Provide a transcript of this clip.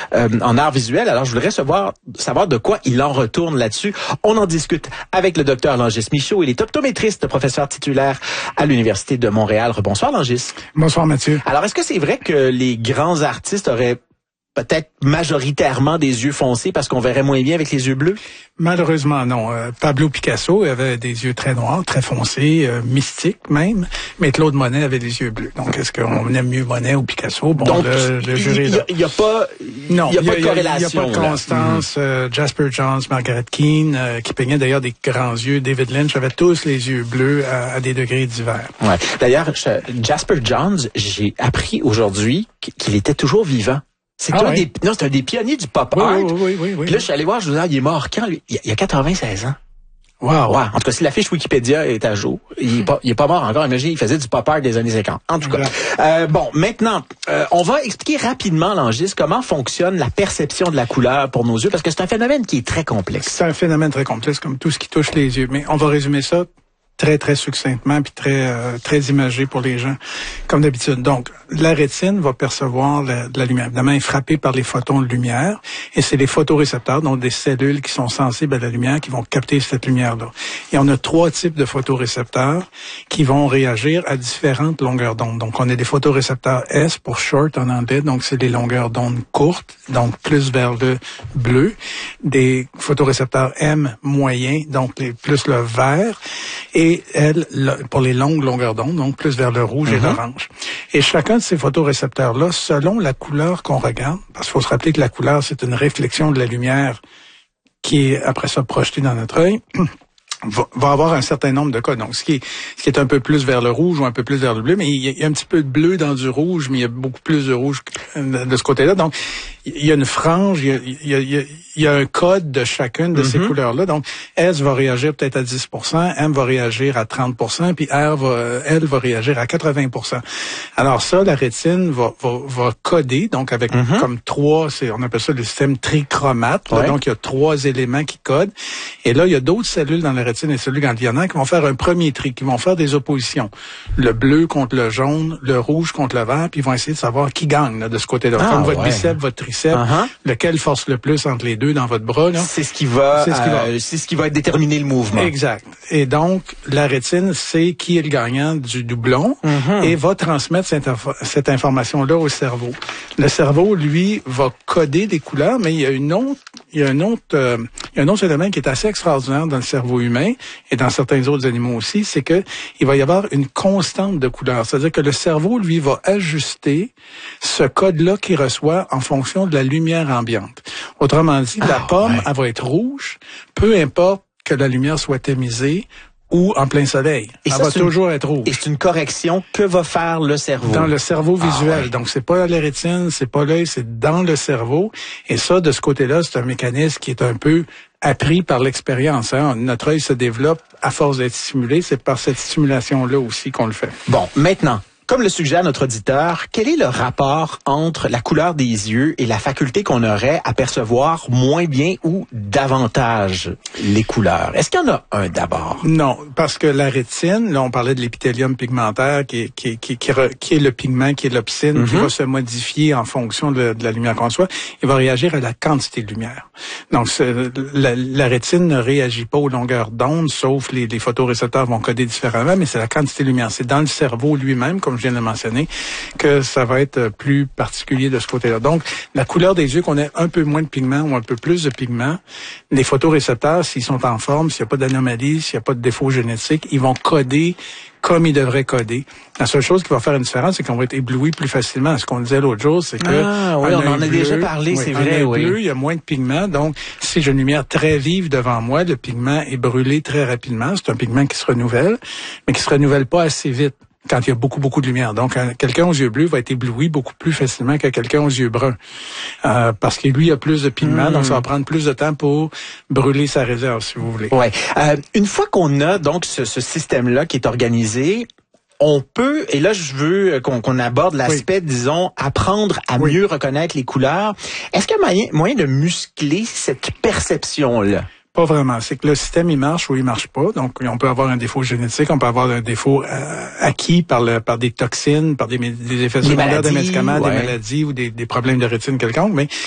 en art visuel. Alors, je voudrais savoir de quoi il en retourne là-dessus. On en discute avec le docteur Langis Michaud. Il est optométriste, professeur titulaire à l'Université de Montréal. Bonsoir, Langis. Bonsoir, Mathieu. Alors, est-ce que c'est vrai que les grands artistes auraient peut-être majoritairement des yeux foncés parce qu'on verrait moins bien avec les yeux bleus? Malheureusement, non. Pablo Picasso avait des yeux très noirs, très foncés, mystiques même, mais Claude Monet avait des yeux bleus. Donc, est-ce qu'on aime mieux Monet ou Picasso? Bon, donc, le jury là. Il n'y a pas de corrélation. Il n'y a pas de constance. Jasper Johns, Margaret Keane, qui peignaient d'ailleurs des grands yeux. David Lynch avait tous les yeux bleus à des degrés divers. Ouais. D'ailleurs, Jasper Johns, j'ai appris aujourd'hui qu'il était toujours vivant. C'est un des pionniers du pop art. Oui. Puis là, je suis allé voir, je vous dis, il est mort quand, lui? Il a 96 ans. Wow. Ouais. En tout cas, si la fiche Wikipédia est à jour, il est pas mort encore. Imaginez, il faisait du pop art des années 50. En tout cas. Bon, maintenant, on va expliquer rapidement, Langis, comment fonctionne la perception de la couleur pour nos yeux, parce que c'est un phénomène qui est très complexe. C'est un phénomène très complexe, comme tout ce qui touche les yeux. Mais on va résumer ça très succinctement puis très imagé pour les gens comme d'habitude. Donc la rétine va percevoir de la lumière. Évidemment, elle est frappée par les photons de lumière et c'est les photorécepteurs, donc des cellules qui sont sensibles à la lumière qui vont capter cette lumière-là. Et on a 3 types de photorécepteurs qui vont réagir à différentes longueurs d'onde. Donc on a des photorécepteurs S pour short en anglais, donc c'est des longueurs d'onde courtes, donc plus vers le bleu, des photorécepteurs M moyens, donc plus le vert, et elle, pour les longues longueurs d'onde, donc plus vers le rouge et l'orange. Et chacun de ces photorécepteurs-là, selon la couleur qu'on regarde, parce qu'il faut se rappeler que la couleur, c'est une réflexion de la lumière qui est après ça projetée dans notre œil, va avoir un certain nombre de codes. Donc, ce qui est un peu plus vers le rouge ou un peu plus vers le bleu, mais il y a un petit peu de bleu dans du rouge, mais il y a beaucoup plus de rouge de ce côté-là. Donc, il y a une frange, il y a un code de chacune de ces couleurs-là. Donc, S va réagir peut-être à 10%, M va réagir à 30%, puis L va réagir à 80%. Alors ça, la rétine va coder, donc avec comme 3, on appelle ça le système trichromate. Là, donc, il y a 3 éléments qui codent. Et là, il y a d'autres cellules dans la rétine et cellules ganglionnaires qui vont faire un premier tri, qui vont faire des oppositions. Le bleu contre le jaune, le rouge contre le vert, puis ils vont essayer de savoir qui gagne là, de ce côté-là. Comme votre biceps, votre triceps, lequel force le plus entre les deux dans votre bras. Là. C'est ce qui va déterminer le mouvement. Exact. Et donc, la rétine sait qui est le gagnant du doublon et va transmettre cette information-là au cerveau. Le cerveau, lui, va coder des couleurs, mais il y a un autre élément qui est assez extraordinaire dans le cerveau humain et dans certains autres animaux aussi, c'est que il va y avoir une constante de couleur. C'est-à-dire que le cerveau, lui, va ajuster ce code-là qu'il reçoit en fonction de la lumière ambiante. Autrement dit, la pomme, elle va être rouge, peu importe que la lumière soit tamisée ou en plein soleil. Elle va toujours être rouge. Et c'est une correction que va faire le cerveau. Dans le cerveau visuel. Donc, c'est pas la rétine, c'est pas l'œil, c'est dans le cerveau. Et ça, de ce côté-là, c'est un mécanisme qui est un peu appris par l'expérience. Hein. Notre œil se développe à force d'être stimulé. C'est par cette stimulation-là aussi qu'on le fait. Bon, maintenant, comme le suggère notre auditeur, quel est le rapport entre la couleur des yeux et la faculté qu'on aurait à percevoir moins bien ou davantage les couleurs? Est-ce qu'il y en a un d'abord? Non, parce que la rétine, là on parlait de l'épithélium pigmentaire qui est le pigment, qui est l'opsine, qui va se modifier en fonction de la lumière qu'on reçoit. Il va réagir à la quantité de lumière. Donc la rétine ne réagit pas aux longueurs d'onde, sauf les photorécepteurs vont coder différemment, mais c'est la quantité de lumière. C'est dans le cerveau lui-même, comme je viens de le mentionner, que ça va être plus particulier de ce côté-là. Donc, la couleur des yeux, qu'on ait un peu moins de pigments ou un peu plus de pigments, les photorécepteurs, s'ils sont en forme, s'il n'y a pas d'anomalie, s'il n'y a pas de défaut génétique, ils vont coder comme ils devraient coder. La seule chose qui va faire une différence, c'est qu'on va être ébloui plus facilement. Ce qu'on disait l'autre jour, c'est que... oui, on en a déjà parlé, c'est vrai, oui. Bleu, il y a moins de pigments, donc si j'ai une lumière très vive devant moi, le pigment est brûlé très rapidement. C'est un pigment qui se renouvelle, mais qui se renouvelle pas assez vite quand il y a beaucoup de lumière. Donc, quelqu'un aux yeux bleus va être ébloui beaucoup plus facilement que quelqu'un aux yeux bruns. Parce que lui, il a plus de pigments, donc ça va prendre plus de temps pour brûler sa réserve, si vous voulez. Ouais. Une fois qu'on a donc ce système-là qui est organisé, on peut, et là je veux qu'on aborde l'aspect, disons, apprendre à mieux reconnaître les couleurs. Est-ce qu'il y a moyen de muscler cette perception-là? Pas vraiment. C'est que le système, il marche ou il marche pas. Donc, on peut avoir un défaut génétique, on peut avoir un défaut acquis par des toxines, par des effets secondaires des médicaments, des maladies ou des problèmes de rétine quelconques. Mais